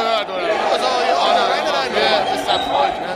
gehört, oder? Also, ja, rein. Ja, ist das Freund, ja.